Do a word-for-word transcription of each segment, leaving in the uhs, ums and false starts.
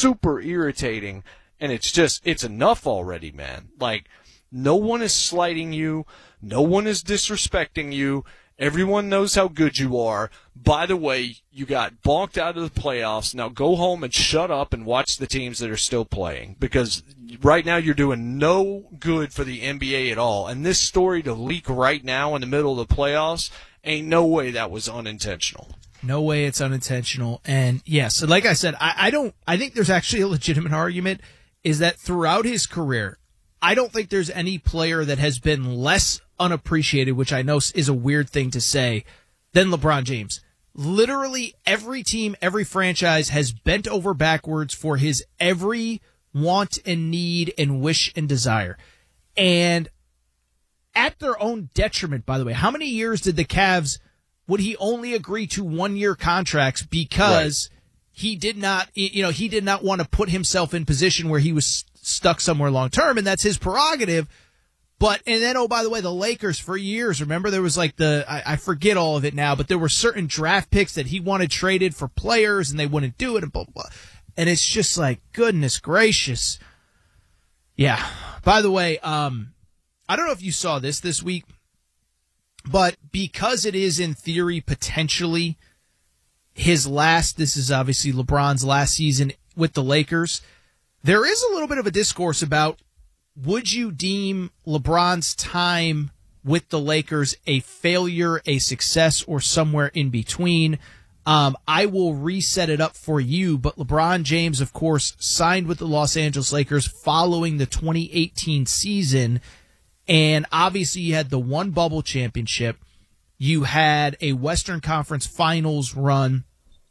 super irritating, and it's just, it's enough already, man. Like, no one is slighting you. No one is disrespecting you. Everyone knows how good you are. By the way, you got bonked out of the playoffs. Now go home and shut up and watch the teams that are still playing, because right now you're doing no good for the N B A at all. And this story to leak right now in the middle of the playoffs, ain't no way that was unintentional. No way it's unintentional. And yes, like I said, I, I don't, I think there's actually a legitimate argument is that throughout his career, I don't think there's any player that has been less unappreciated, which I know is a weird thing to say, than LeBron James. Literally every team, every franchise has bent over backwards for his every want and need and wish and desire. And at their own detriment, by the way, how many years did the Cavs, would he only agree to one-year contracts because right. he did not, you know, he did not want to put himself in position where he was stuck somewhere long-term, and that's his prerogative. But, and then, oh, by the way, the Lakers for years, remember there was like the, I, I forget all of it now, but there were certain draft picks that he wanted traded for players and they wouldn't do it and blah, blah, blah. And it's just like, goodness gracious. Yeah. By the way, um, I don't know if you saw this this week, but because it is in theory potentially his last, this is obviously LeBron's last season with the Lakers, there is a little bit of a discourse about, would you deem LeBron's time with the Lakers a failure, a success, or somewhere in between? Um, I will reset it up for you, but LeBron James, of course, signed with the Los Angeles Lakers following the twenty eighteen season, and obviously you had the one bubble championship. You had a Western Conference Finals run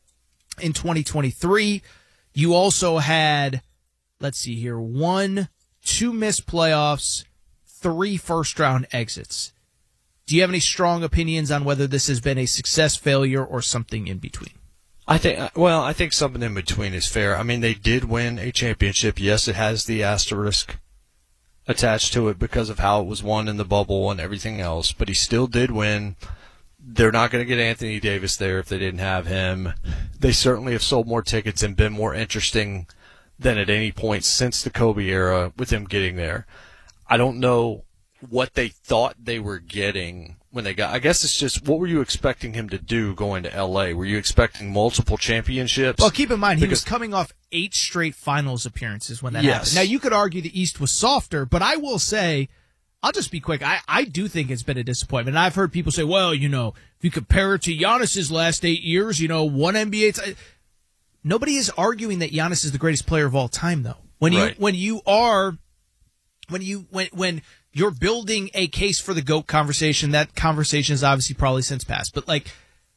in twenty twenty-three. You also had, let's see here, one, two missed playoffs, three first-round exits. Do you have any strong opinions on whether this has been a success, failure, or something in between? I think, well, I think something in between is fair. I mean, they did win a championship. Yes, it has the asterisk attached to it because of how it was won in the bubble and everything else, but he still did win. They're not going to get Anthony Davis there if they didn't have him. They certainly have sold more tickets and been more interesting than at any point since the Kobe era with him getting there. I don't know what they thought they were getting when they got. I guess it's just, what were you expecting him to do going to L A? Were you expecting multiple championships? Well, keep in mind, he because, was coming off eight straight finals appearances when that yes. happened. Now, you could argue the East was softer, but I will say, I'll just be quick, I, I do think it's been a disappointment. And I've heard people say, well, you know, if you compare it to Giannis's last eight years, you know, one N B A... T- Nobody is arguing that Giannis is the greatest player of all time, though. When you, right. when you are, when you, when, when you're building a case for the GOAT conversation, that conversation is obviously probably since passed, but like,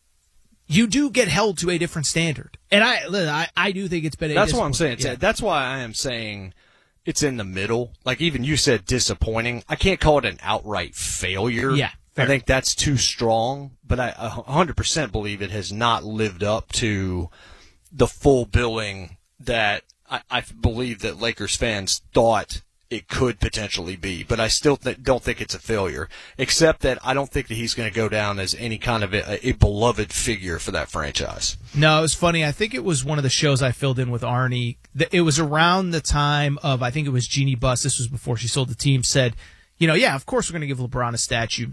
you do get held to a different standard. And I, I, I do think it's been a That's what I'm saying. Yeah. That's why I am saying it's in the middle. Like, even you said disappointing. I can't call it an outright failure. Yeah. Fair. I think that's too strong, but I one hundred percent believe it has not lived up to the full billing that I, I believe that Lakers fans thought it could potentially be. But I still th- don't think it's a failure, except that I don't think that he's going to go down as any kind of a, a beloved figure for that franchise. No, it was funny. I think it was one of the shows I filled in with Arnie. It was around the time of, I think it was Jeannie Buss, this was before she sold the team, said, you know, yeah, of course we're going to give LeBron a statue.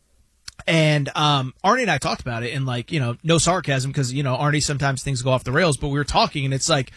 And um, Arnie and I talked about it, and, like, you know, no sarcasm, because, you know, Arnie, sometimes things go off the rails, but we were talking, and it's like,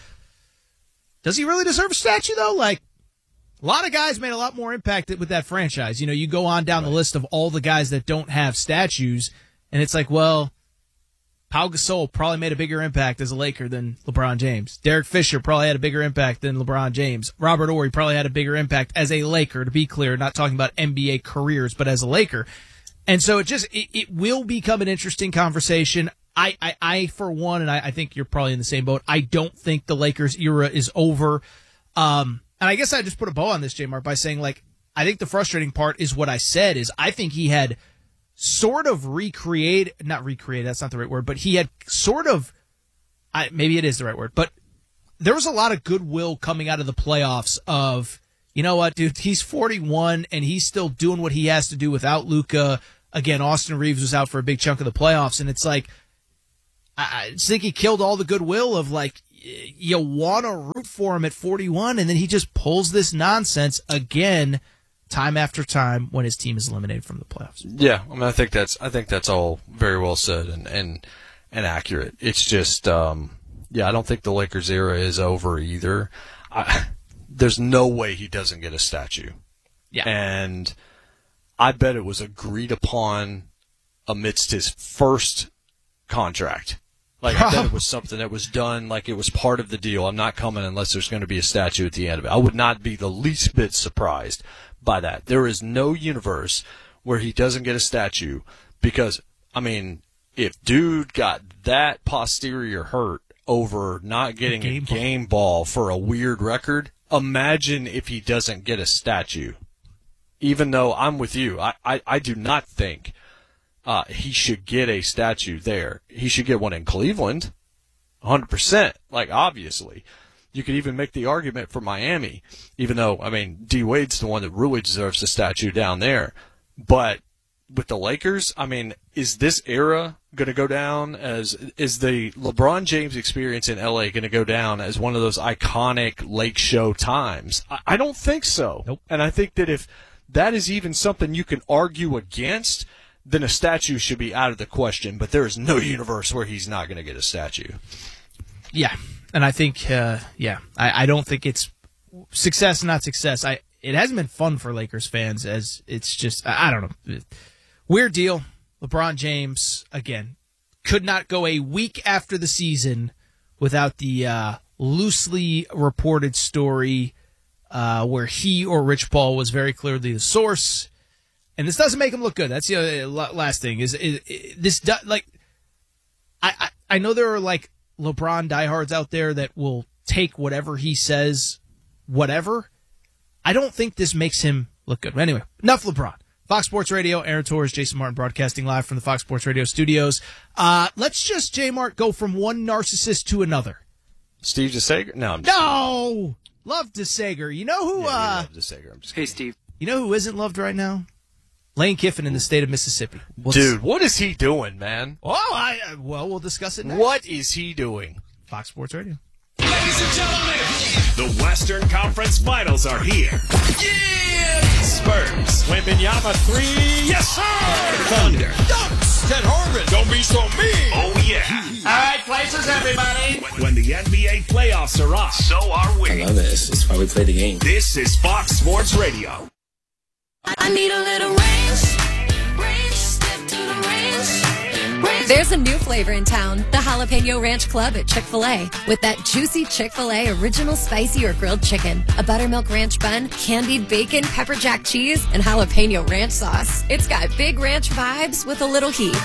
does he really deserve a statue, though? Like, a lot of guys made a lot more impact with that franchise. You know, you go on down right. the list of all the guys that don't have statues, and it's like, well, Pau Gasol probably made a bigger impact as a Laker than LeBron James. Derek Fisher probably had a bigger impact than LeBron James. Robert Horry probably had a bigger impact as a Laker, to be clear, not talking about N B A careers, but as a Laker. And so it just, it, it will become an interesting conversation. I, I, I for one, and I, I think you're probably in the same boat, I don't think the Lakers era is over. Um, and I guess I just put a bow on this, J-Mark, by saying, like, I think the frustrating part is what I said is I think he had sort of recreate, not recreate, that's not the right word, but he had sort of, I, maybe it is the right word, but there was a lot of goodwill coming out of the playoffs of, you know what, dude, he's forty-one and he's still doing what he has to do without Luka. Again, Austin Reeves was out for a big chunk of the playoffs, and it's like, I, I think he killed all the goodwill of, like, you want to root for him at forty-one, and then he just pulls this nonsense again, time after time, when his team is eliminated from the playoffs. Yeah, I mean, I think that's I think that's all very well said and and, and accurate. It's just, um, yeah, I don't think the Lakers era is over either. I, there's no way he doesn't get a statue. Yeah, and I bet it was agreed upon amidst his first contract. Like, I bet it was something that was done, like it was part of the deal. I'm not coming unless there's going to be a statue at the end of it. I would not be the least bit surprised by that. There is no universe where he doesn't get a statue because, I mean, if dude got that posterior hurt over not getting a game, a game ball. ball for a weird record, imagine if he doesn't get a statue. Even though I'm with you, I, I, I do not think Uh, he should get a statue there. He should get one in Cleveland, one hundred percent. Like, obviously. You could even make the argument for Miami, even though, I mean, D. Wade's the one that really deserves a statue down there. But with the Lakers, I mean, is this era going to go down as, is the LeBron James experience in L A going to go down as one of those iconic Lake Show times? I, I don't think so. Nope. And I think that if that is even something you can argue against, then a statue should be out of the question, but there is no universe where he's not going to get a statue. Yeah, and I think, uh, yeah, I, I don't think it's success, not success. I It hasn't been fun for Lakers fans, as it's just, I, I don't know. Weird deal. LeBron James, again, could not go a week after the season without the uh, loosely reported story uh, where he or Rich Paul was very clearly the source. And this doesn't make him look good. That's the other, last thing. Is, is, is this like? I, I I know there are like LeBron diehards out there that will take whatever he says, whatever. I don't think this makes him look good. But anyway, enough LeBron. Fox Sports Radio, Aaron Torres, Jason Martin broadcasting live from the Fox Sports Radio studios. Uh, let's just, J-Mart, go from one narcissist to another. Steve DeSager? No, I'm just no, love DeSager. You know who? Yeah, uh, love DeSager. I'm just hey, kidding. Steve. You know who isn't loved right now? Lane Kiffin in the state of Mississippi. We'll Dude, what is he doing, man? Oh, I, uh, well, we'll discuss it next. What is he doing? Fox Sports Radio. Ladies and gentlemen, the Western Conference Finals are here. Yeah! Spurs. Wembanyama three. Yes, sir! Thunder. Dunks. Ted Harvin. Don't be so mean. Oh, yeah. All right, places, everybody. When, when the N B A playoffs are on, so are we. I love it. It's, it's why we play the game. This is Fox Sports Radio. I need a little range, range, step to the range, range. There's a new flavor in town, the Jalapeno Ranch Club at Chick-fil-A. With that juicy Chick-fil-A original spicy or grilled chicken, a buttermilk ranch bun, candied bacon, pepper jack cheese, and jalapeno ranch sauce. It's got big ranch vibes with a little heat.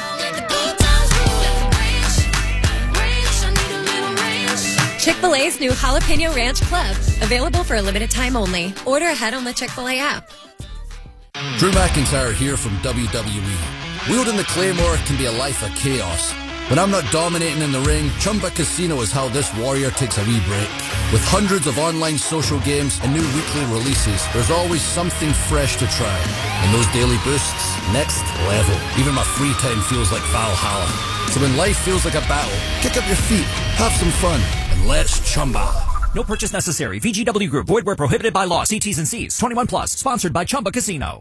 Chick-fil-A's new Jalapeno Ranch Club, available for a limited time only. Order ahead on the Chick-fil-A app. Drew McIntyre here from W W E. Wielding the Claymore can be a life of chaos. When I'm not dominating in the ring, Chumba Casino is how this warrior takes a wee break. With hundreds of online social games and new weekly releases, there's always something fresh to try. And those daily boosts, next level. Even my free time feels like Valhalla. So when life feels like a battle, kick up your feet, have some fun, and let's Chumba. No purchase necessary. V G W Group. Void where prohibited by law. See T's and C's. twenty-one plus. Sponsored by Chumba Casino.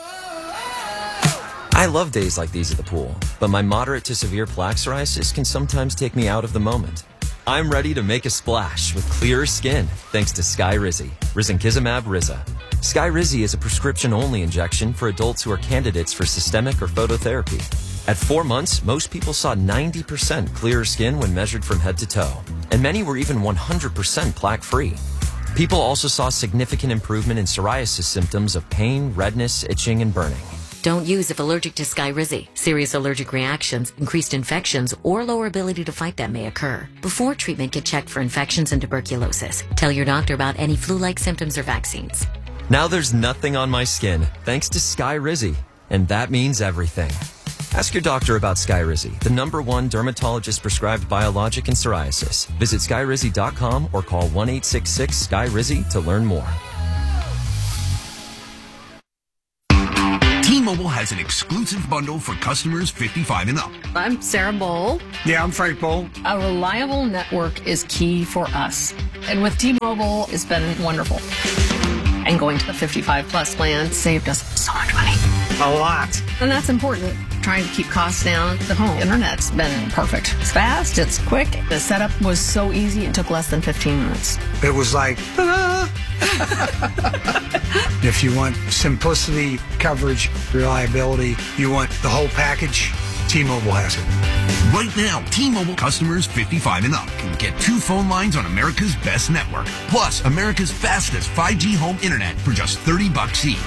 I love days like these at the pool, but my moderate to severe plaque psoriasis can sometimes take me out of the moment. I'm ready to make a splash with clearer skin thanks to Skyrizi, Risankizumab Riza. Skyrizi is a prescription-only injection for adults who are candidates for systemic or phototherapy. At four months, most people saw ninety percent clearer skin when measured from head to toe, and many were even one hundred percent plaque-free. People also saw significant improvement in psoriasis symptoms of pain, redness, itching, and burning. Don't use if allergic to Skyrizi. Serious allergic reactions, increased infections, or lower ability to fight them may occur. Before treatment, get checked for infections and tuberculosis. Tell your doctor about any flu-like symptoms or vaccines. Now there's nothing on my skin thanks to Skyrizi, and that means everything. Ask your doctor about Skyrizi, the number one dermatologist-prescribed biologic in psoriasis. Visit Skyrizi dot com or call one eight six six Skyrizi to learn more. T-Mobile has an exclusive bundle for customers fifty-five and up. I'm Sarah Bowl. Yeah, I'm Frank Bowl. A reliable network is key for us. And with T-Mobile, it's been wonderful. And going to the fifty-five plus plan saved us so much money. A lot. And that's important. Trying to keep costs down. The home internet's been perfect. It's fast, it's quick. The setup was so easy, it took less than fifteen minutes. It was like, ta-da! If you want simplicity, coverage, reliability, you want the whole package, T-Mobile has it. Right now, T-Mobile customers fifty-five and up can get two phone lines on America's best network, plus America's fastest five G home internet for just thirty bucks each.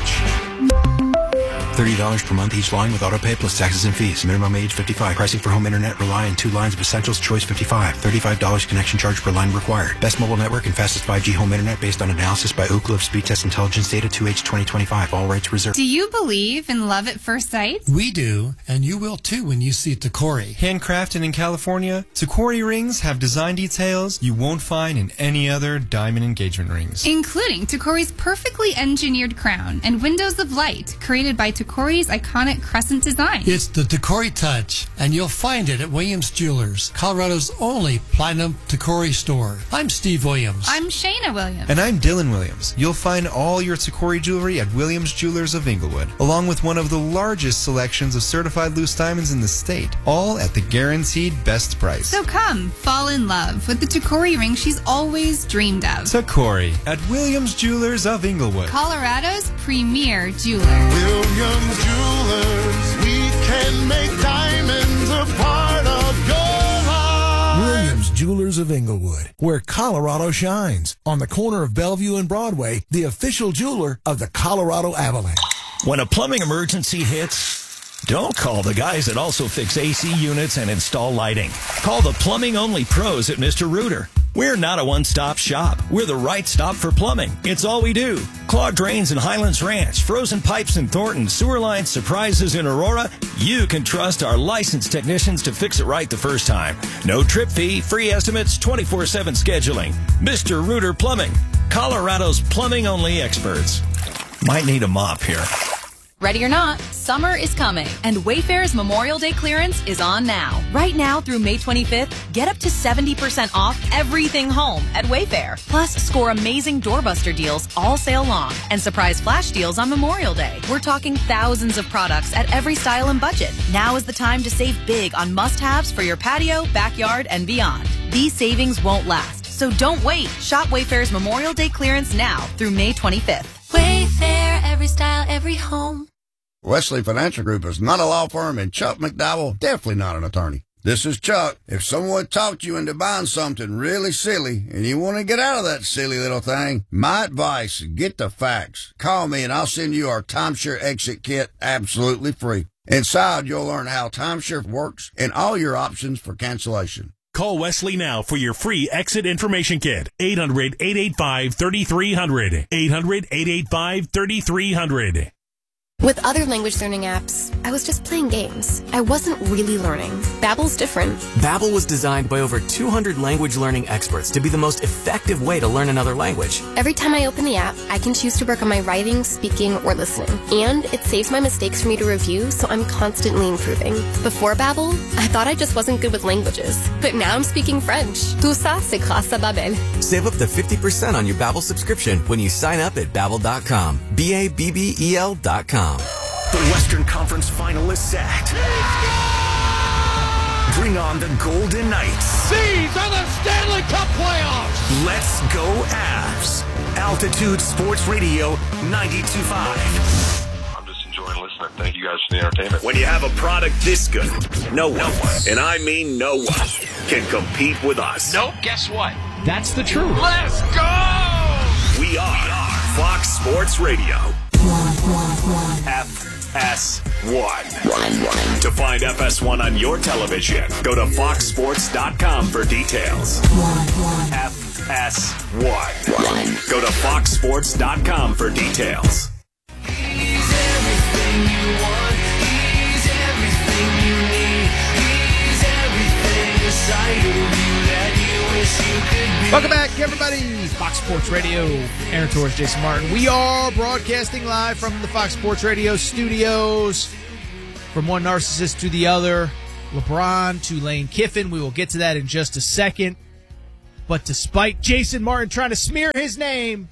thirty dollars per month each line with autopay plus taxes and fees. Minimum age fifty-five. Pricing for home internet rely on two lines of Essentials Choice fifty-five. thirty-five dollars connection charge per line required. Best mobile network and fastest five G home internet based on analysis by Ookla of Speed Test Intelligence Data two H twenty twenty-five. All rights reserved. Do you believe in love at first sight? We do, and you will too when you see Tacori. Handcrafted in California, Tacori rings have design details you won't find in any other diamond engagement rings. Including Tacori's perfectly engineered crown and windows of light created by Tacori's iconic crescent design. It's the Tacori touch, and you'll find it at Williams Jewelers, Colorado's only platinum Tacori store. I'm Steve Williams. I'm Shayna Williams. And I'm Dylan Williams. You'll find all your Tacori jewelry at Williams Jewelers of Inglewood, along with one of the largest selections of certified loose diamonds in the state, all at the guaranteed best price. So come, fall in love with the Tacori ring she's always dreamed of. Tacori at Williams Jewelers of Inglewood, Colorado's premier jeweler. Williams Jewelers, we can make diamonds a part of your life. Williams Jewelers of Inglewood, where Colorado shines. On the corner of Bellevue and Broadway, the official jeweler of the Colorado Avalanche. When a plumbing emergency hits, don't call the guys that also fix A C units and install lighting. Call the plumbing-only pros at Mister Rooter. We're not a one-stop shop. We're the right stop for plumbing. It's all we do. Clogged drains in Highlands Ranch, frozen pipes in Thornton, sewer line surprises in Aurora. You can trust our licensed technicians to fix it right the first time. No trip fee, free estimates, twenty-four seven scheduling. Mister Rooter Plumbing, Colorado's plumbing-only experts. Might need a mop here. Ready or not, summer is coming, and Wayfair's Memorial Day clearance is on now. Right now through May twenty-fifth, get up to seventy percent off everything home at Wayfair. Plus, score amazing doorbuster deals all sale long and surprise flash deals on Memorial Day. We're talking thousands of products at every style and budget. Now is the time to save big on must-haves for your patio, backyard, and beyond. These savings won't last, so don't wait. Shop Wayfair's Memorial Day clearance now through May twenty-fifth. Wayfair, every style, every home. Wesley Financial Group is not a law firm, and Chuck McDowell definitely not an attorney. This is Chuck. If someone talked you into buying something really silly and you want to get out of that silly little thing, my advice, get the facts. Call me and I'll send you our timeshare exit kit absolutely free. Inside, you'll learn how timeshare works and all your options for cancellation. Call Wesley now for your free exit information kit. eight hundred, eight eight five, three three zero zero. eight hundred, eight eight five, three three zero zero. With other language learning apps, I was just playing games. I wasn't really learning. Babbel's different. Babbel was designed by over two hundred language learning experts to be the most effective way to learn another language. Every time I open the app, I can choose to work on my writing, speaking, or listening. And it saves my mistakes for me to review, so I'm constantly improving. Before Babbel, I thought I just wasn't good with languages. But now I'm speaking French. Tout ça, c'est grâce à Babbel. Save up to fifty percent on your Babbel subscription when you sign up at Babbel dot com. B A B B E L dot com. The Western Conference final is set. Bring on the Golden Knights. These are the Stanley Cup playoffs. Let's go Avs. Altitude Sports Radio ninety-two point five. I'm just enjoying listening. Thank you guys for the entertainment. When you have a product this good, no one, and I mean no one, can compete with us. Nope, guess what? That's the truth. Let's go! We are Fox Sports Radio. F S one. To find F S one on your television, go to fox sports dot com for details. F S one. Go to fox sports dot com for details. He's everything you want. He's everything you need. He's everything inside of you that you Welcome back, everybody. Fox Sports Radio. Aaron Torres, Jason Martin. We are broadcasting live from the Fox Sports Radio studios. From one narcissist to the other, LeBron to Lane Kiffin. We will get to that in just a second. But despite Jason Martin trying to smear his name,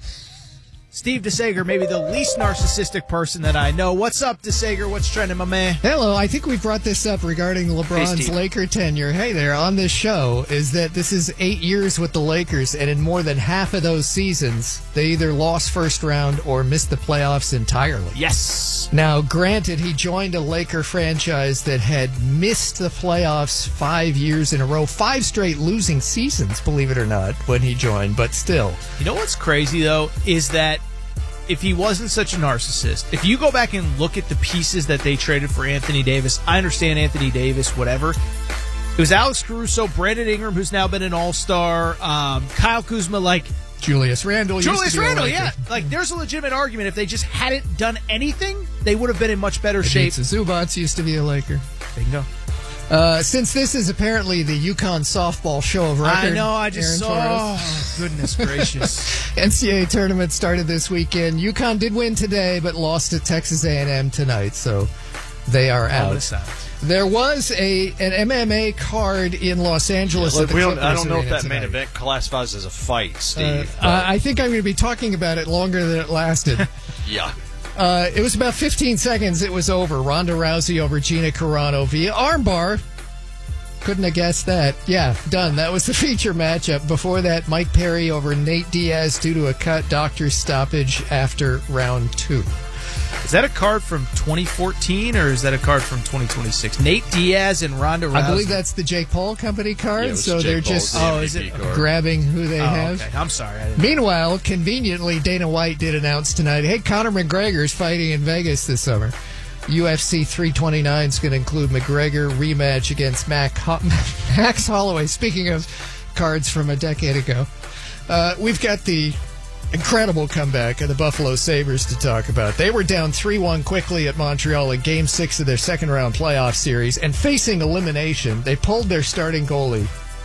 Steve DeSager, maybe the least narcissistic person that I know. What's up, DeSager? What's trending, my man? Hello. I think we brought this up regarding LeBron's Hey, Laker tenure. Hey there, on this show, is that this is eight years with the Lakers, and in more than half of those seasons, they either lost first round or missed the playoffs entirely. Yes. Now, granted, he joined a Laker franchise that had missed the playoffs five years in a row, five straight losing seasons, believe it or not, when he joined, but still. You know what's crazy, though, is that if he wasn't such a narcissist, if you go back and look at the pieces that they traded for Anthony Davis, I understand Anthony Davis, whatever. It was Alex Caruso, Brandon Ingram, who's now been an all-star, um, Kyle Kuzma, like... Julius Randle. Julius used to be a Randle, Laker. yeah. Like, there's a legitimate argument. If they just hadn't done anything, they would have been in much better shape. Zubats used to be a Laker. Bingo. Uh, since this is apparently the UConn softball show of record, I know, I just Aaron saw. Torres. Oh, goodness gracious. N C double A tournament started this weekend. UConn did win today, but lost to Texas A and M tonight, so they are All out. this out. There was a an M M A card in Los Angeles. Look, at the we don't, I Clippers don't know if Arena that main tonight. event classifies as a fight, Uh, Steve. uh, I think I'm going to be talking about it longer than it lasted. yeah. Uh, it was about fifteen seconds. It was over. Ronda Rousey over Gina Carano via armbar. Couldn't have guessed that. Yeah, done. That was the feature matchup. Before that, Mike Perry over Nate Diaz due to a cut doctor's stoppage after round two. Is that a card from twenty fourteen or is that a card from twenty twenty-six? Nate Diaz and Ronda Rousey. I believe that's the Jake Paul company card, Yeah, it was so Jake they're Paul's just the Oh, is it? card. grabbing who they Oh, have. okay. I'm sorry. I didn't Meanwhile, conveniently, Dana White did announce tonight, hey, Conor McGregor's fighting in Vegas this summer. U F C three twenty-nine is going to include McGregor rematch against Mac Ho- Max Holloway. Speaking of cards from a decade ago, uh, we've got the incredible comeback of the Buffalo Sabres to talk about. They were down three one quickly at Montreal in Game six of their second-round playoff series, and facing elimination, they pulled their starting goalie,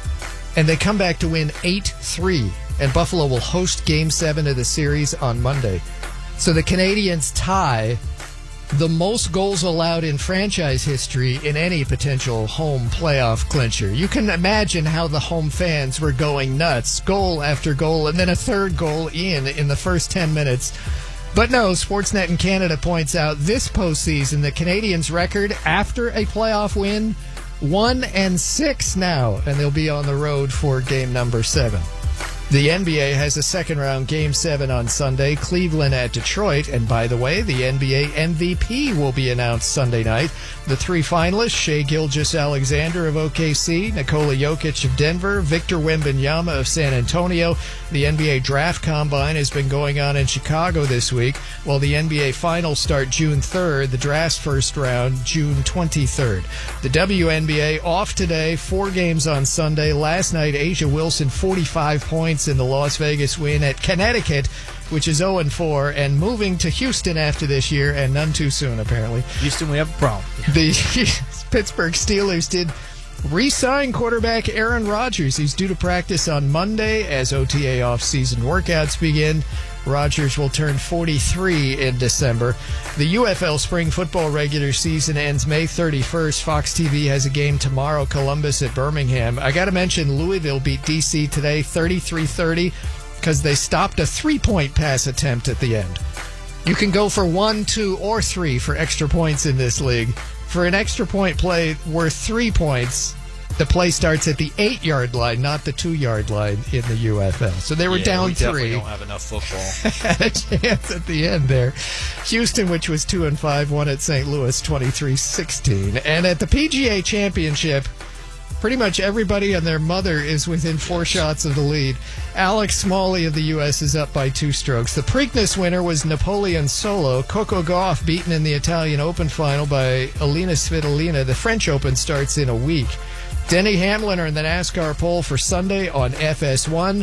and they come back to win eight three, and Buffalo will host Game seven of the series on Monday. So the Canadians tie the most goals allowed in franchise history in any potential home playoff clincher. You can imagine how the home fans were going nuts, goal after goal, and then a third goal in in the first ten minutes. But no, Sportsnet in Canada points out this postseason, the Canadians' record after a playoff win, one and six now, and they'll be on the road for game number seven. The N B A has a second-round Game seven on Sunday, Cleveland at Detroit. And by the way, the N B A M V P will be announced Sunday night. The three finalists, Shai Gilgeous-Alexander of O K C, Nikola Jokic of Denver, Victor Wembanyama of San Antonio. The N B A Draft Combine has been going on in Chicago this week, while the N B A Finals start June third, the draft's first round June twenty-third. The W N B A off today, four games on Sunday. Last night, Asia Wilson, forty-five points in the Las Vegas win at Connecticut, which is oh and four, and moving to Houston after this year, and none too soon, apparently. Houston, we have a problem. The Pittsburgh Steelers did re-sign quarterback Aaron Rodgers. He's due to practice on Monday as O T A off-season workouts begin. Rodgers will turn forty-three in December. The U F L spring football regular season ends May thirty-first. Fox T V has a game tomorrow, Columbus at Birmingham. I got to mention Louisville beat D C today thirty-three thirty because they stopped a three-point pass attempt at the end. You can go for one, two, or three for extra points in this league. For an extra point play worth three points, the play starts at the eight-yard line, not the two-yard line in the U F L. So they were yeah, down we definitely three. don't have enough football. Had a chance at the end there. Houston, which was two and five, won at Saint Louis twenty-three sixteen. And at the P G A Championship, pretty much everybody and their mother is within four shots of the lead. Alex Smalley of the U S is up by two strokes. The Preakness winner was Napoleon Solo. Coco Gauff beaten in the Italian Open final by Alina Svitolina. The French Open starts in a week. Denny Hamlin are in the NASCAR pole for Sunday on F S one.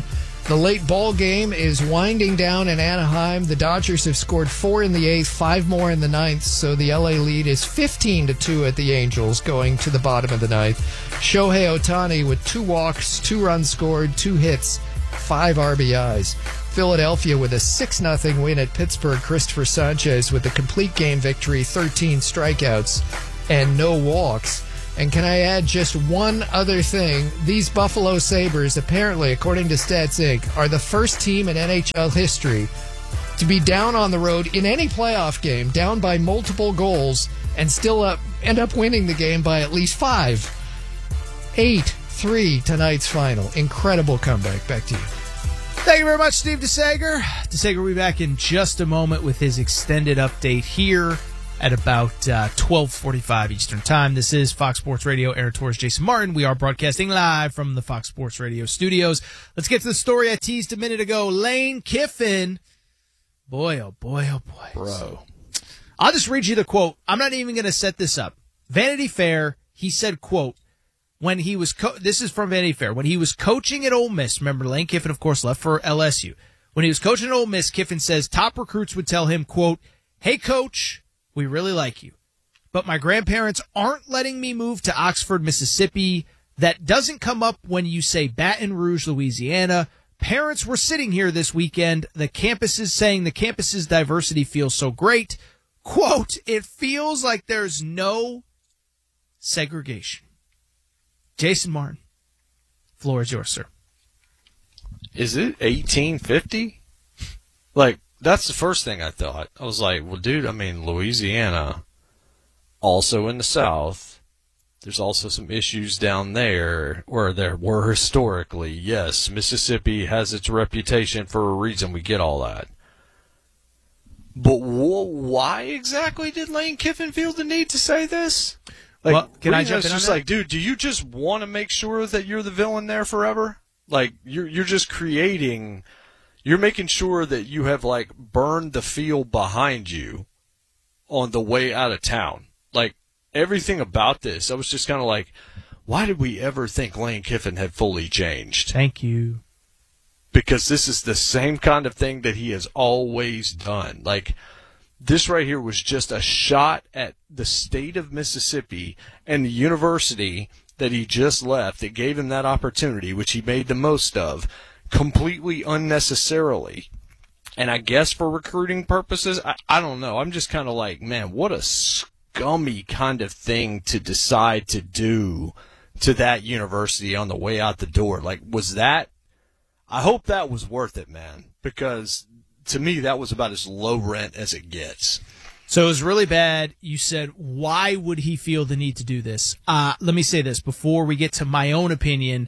The late ball game is winding down in Anaheim. The Dodgers have scored four in the eighth, five more in the ninth, so the L A lead is fifteen to two at the Angels going to the bottom of the ninth. Shohei Ohtani with two walks, two runs scored, two hits, five R B Is. Philadelphia with a six nothing win at Pittsburgh. Christopher Sanchez with a complete game victory, thirteen strikeouts and no walks. And can I add just one other thing? These Buffalo Sabres, apparently, according to Stats Incorporated, are the first team in N H L history to be down on the road in any playoff game, down by multiple goals, and still up, end up winning the game by at least five. eight three tonight's final. Incredible comeback. Back to you. Thank you very much, Steve DeSager. DeSager will be back in just a moment with his extended update here at about uh, twelve forty-five Eastern Time. This is Fox Sports Radio. Aaron Torres, Jason Martin. We are broadcasting live from the Fox Sports Radio studios. Let's get to the story I teased a minute ago. Lane Kiffin. Boy, oh boy, oh boy. Bro. I'll just read you the quote. I'm not even going to set this up. Vanity Fair, he said, quote, when he was, co- this is from Vanity Fair, when he was coaching at Ole Miss, remember Lane Kiffin, of course, left for L S U. When he was coaching at Ole Miss, Kiffin says top recruits would tell him, quote, hey, coach, we really like you, but my grandparents aren't letting me move to Oxford, Mississippi. That doesn't come up when you say Baton Rouge, Louisiana. Parents were sitting here this weekend. The campus is saying the campus's diversity feels so great. Quote, it feels like there's no segregation. Jason Martin, floor is yours, sir. Is it eighteen fifty? Like, that's the first thing I thought. I was like, well, dude, I mean, Louisiana, also in the South, there's also some issues down there where there were historically. Yes, Mississippi has its reputation for a reason. We get all that. But wh- why exactly did Lane Kiffin feel the need to say this? Like, well, can I jump in on just that? like, dude, do you just want to make sure that you're the villain there forever? Like, you're you're just creating... You're making sure that you have, like, burned the field behind you on the way out of town. Like, everything about this, I was just kind of like, why did we ever think Lane Kiffin had fully changed? Thank you. Because this is the same kind of thing that he has always done. Like, this right here was just a shot at the state of Mississippi and the university that he just left that gave him that opportunity, which he made the most of, completely unnecessarily. And I guess for recruiting purposes, I, I don't know. I'm just kind of like, man, what a scummy kind of thing to decide to do to that university on the way out the door. Like, was that, I hope that was worth it, man, because to me, that was about as low rent as it gets. So it was really bad. You said, why would he feel the need to do this? Uh, let me say this before we get to my own opinion.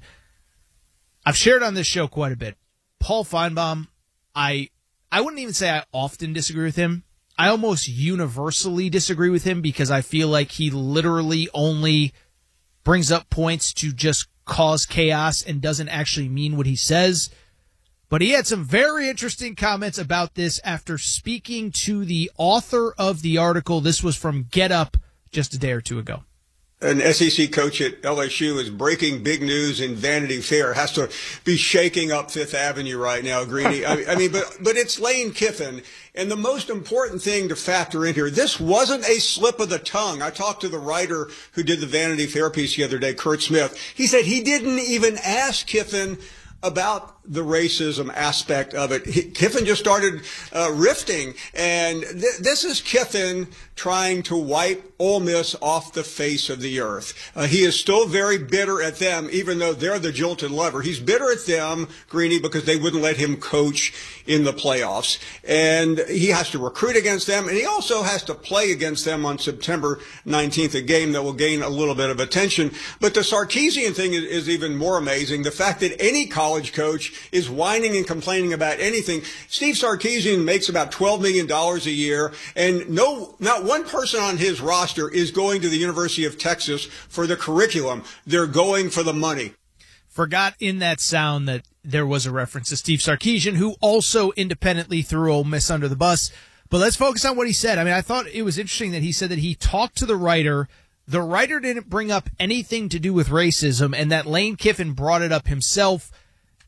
I've shared on this show quite a bit. Paul Feinbaum, I I wouldn't even say I often disagree with him. I almost universally disagree with him because I feel like he literally only brings up points to just cause chaos and doesn't actually mean what he says. But he had some very interesting comments about this after speaking to the author of the article. This was from Get Up just a day or two ago. An S E C coach at L S U is breaking big news in Vanity Fair. Has to be shaking up Fifth Avenue right now, Greeny. I, I mean, but but it's Lane Kiffin. And the most important thing to factor in here, this wasn't a slip of the tongue. I talked to the writer who did the Vanity Fair piece the other day, Kurt Smith. He said he didn't even ask Kiffin about the racism aspect of it. He, Kiffin just started uh, riffing, and th- this is Kiffin trying to wipe Ole Miss off the face of the earth. Uh, he is still very bitter at them, even though they're the jilted lover. He's bitter at them, Greeny, because they wouldn't let him coach in the playoffs. And he has to recruit against them, and he also has to play against them on September nineteenth, a game that will gain a little bit of attention. But the Sarkisian thing is, is even more amazing. The fact that any college coach is whining and complaining about anything. Steve Sarkisian makes about twelve million dollars a year, and no, not one person on his roster is going to the University of Texas for the curriculum. They're going for the money. Forgot in that sound that there was a reference to Steve Sarkisian, who also independently threw Ole Miss under the bus. But let's focus on what he said. I mean, I thought it was interesting that he said that he talked to the writer. The writer didn't bring up anything to do with racism, and that Lane Kiffin brought it up himself.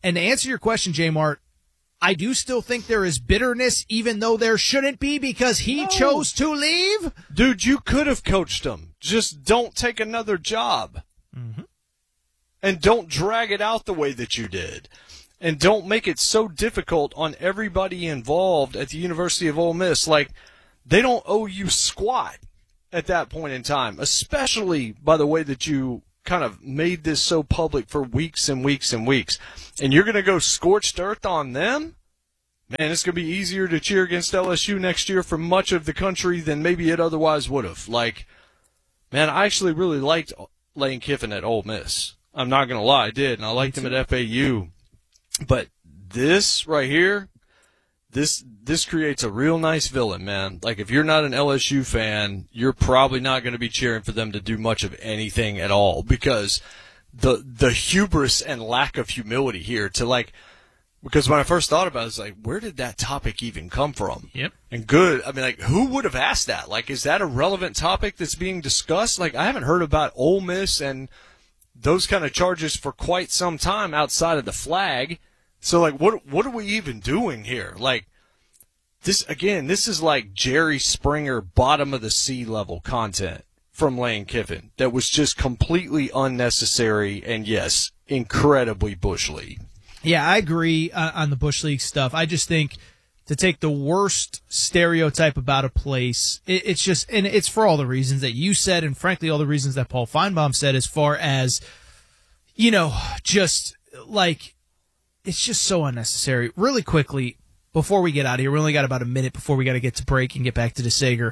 And to answer your question, J Mart, I do still think there is bitterness, even though there shouldn't be, because he No. chose to leave. Dude, you could have coached him. Just don't take another job. Mm-hmm. And don't drag it out the way that you did. And don't make it so difficult on everybody involved at the University of Ole Miss. Like, they don't owe you squat at that point in time, especially by the way that you kind of made this so public for weeks and weeks and weeks. And you're going to go scorched earth on them? Man, it's going to be easier to cheer against L S U next year for much of the country than maybe it otherwise would have. Like, man, I actually really liked Lane Kiffin at Ole Miss. I'm not going to lie, I did, and I liked him at F A U. But this right here, this this creates a real nice villain, man. Like, if you're not an L S U fan, you're probably not going to be cheering for them to do much of anything at all, because the the hubris and lack of humility here to, like, because when I first thought about it, I was like, where did that topic even come from? Yep. And good, I mean, like, who would have asked that? Like, is that a relevant topic that's being discussed? Like, I haven't heard about Ole Miss and those kind of charges for quite some time outside of the flag. So, like, what what are we even doing here? Like, this, again, this is like Jerry Springer bottom of the sea level content from Lane Kiffin that was just completely unnecessary and, yes, incredibly Bush League. Yeah, I agree uh, on the Bush League stuff. I just think to take the worst stereotype about a place, it, it's just, and it's for all the reasons that you said, and frankly, all the reasons that Paul Feinbaum said, as far as, you know, just like, it's just so unnecessary. Really quickly, before we get out of here, we only got about a minute before we got to get to break and get back to DeSager.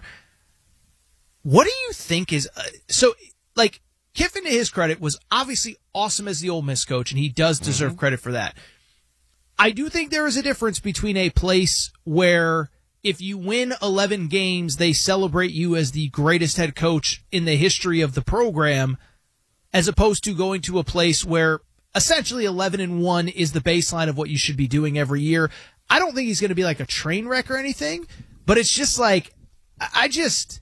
What do you think is, uh, so, like, Kiffin, to his credit, was obviously awesome as the Ole Miss coach, and he does deserve mm-hmm. credit for that. I do think there is a difference between a place where if you win eleven games, they celebrate you as the greatest head coach in the history of the program, as opposed to going to a place where essentially eleven and one is the baseline of what you should be doing every year. I don't think he's going to be like a train wreck or anything, but it's just like, I just...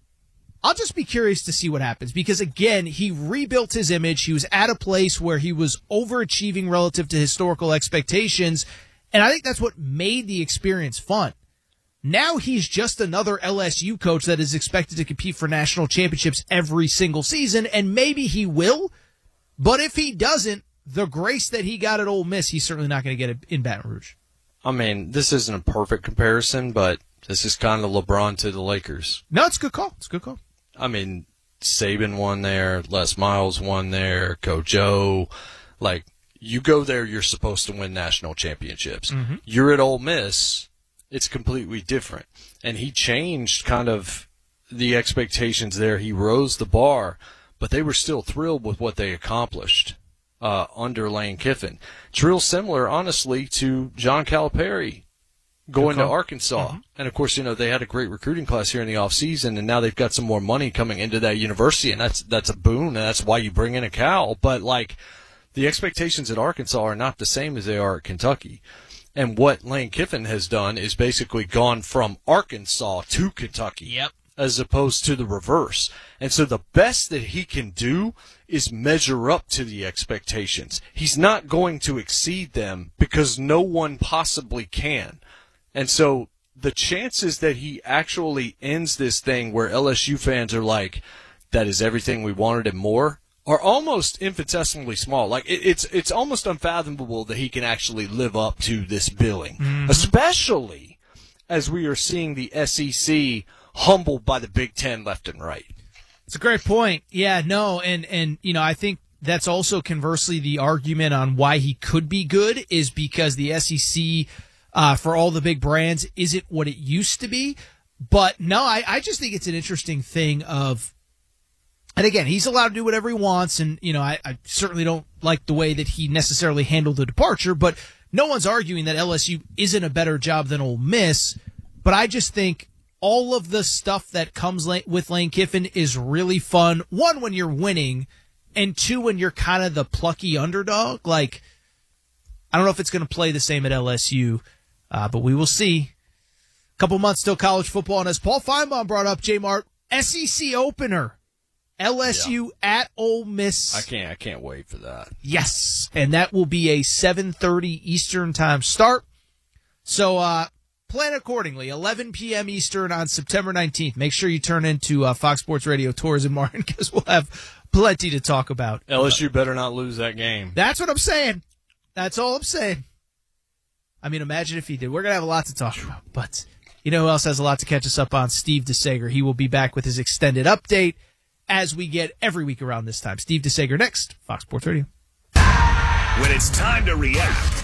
I'll just be curious to see what happens, because, again, he rebuilt his image. He was at a place where he was overachieving relative to historical expectations, and I think that's what made the experience fun. Now he's just another L S U coach that is expected to compete for national championships every single season, and maybe he will, but if he doesn't, the grace that he got at Ole Miss, he's certainly not going to get in Baton Rouge. I mean, this isn't a perfect comparison, but this is kind of LeBron to the Lakers. No, it's a good call. It's a good call. I mean, Saban won there, Les Miles won there, Coach O. Like, you go there, you're supposed to win national championships. Mm-hmm. You're at Ole Miss, it's completely different. And he changed kind of the expectations there. He rose the bar, but they were still thrilled with what they accomplished uh, under Lane Kiffin. It's real similar, honestly, to John Calipari going to Arkansas. Mm-hmm. And, of course, you know, they had a great recruiting class here in the offseason, and now they've got some more money coming into that university, and that's that's a boon, and that's why you bring in a Cal. But, like, the expectations at Arkansas are not the same as they are at Kentucky. And what Lane Kiffin has done is basically gone from Arkansas to Kentucky. Yep. As opposed to the reverse. And so the best that he can do is measure up to the expectations. He's not going to exceed them because no one possibly can. And so the chances that he actually ends this thing where L S U fans are like, that is everything we wanted and more, are almost infinitesimally small. Like, it, it's it's almost unfathomable that he can actually live up to this billing, mm-hmm. especially as we are seeing the S E C humbled by the Big Ten left and right. It's a great point. Yeah, no, and, and you know, I think that's also conversely the argument on why he could be good is because the S E C – Uh, for all the big brands, isn't what it used to be. But no, I, I just think it's an interesting thing of, and again, he's allowed to do whatever he wants. And, you know, I, I certainly don't like the way that he necessarily handled the departure, but no one's arguing that L S U isn't a better job than Ole Miss. But I just think all of the stuff that comes with Lane Kiffin is really fun. One, when you're winning, and two, when you're kind of the plucky underdog. Like, I don't know if it's going to play the same at L S U. Uh, but we will see. A couple months till college football. And as Paul Feinbaum brought up, J-Mart, S E C opener L S U yeah. at Ole Miss. I can't. I can't wait for that. Yes, and that will be a seven thirty Eastern time start. So uh, plan accordingly. eleven p.m. Eastern on September nineteenth. Make sure you turn into uh, Fox Sports Radio Tours in Martin because we'll have plenty to talk about. L S U better not lose that game. That's what I'm saying. That's all I'm saying. I mean, imagine if he did. We're gonna have a lot to talk about, but you know who else has a lot to catch us up on? Steve DeSager. He will be back with his extended update, as we get every week around this time. Steve DeSager next, Fox Sports Radio. When it's time to react,